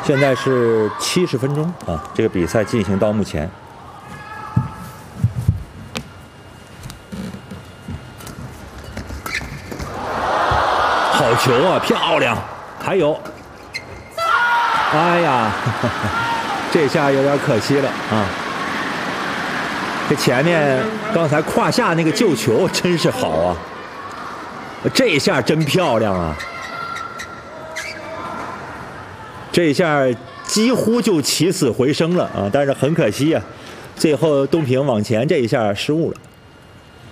现在是70分钟啊，这个比赛进行到目前。好球啊，漂亮！还有，哎呀，这下有点可惜了啊。这前面刚才胯下那个救球真是好啊，这一下真漂亮啊！这一下几乎就起死回生了啊，但是很可惜啊，最后东平往前这一下失误了。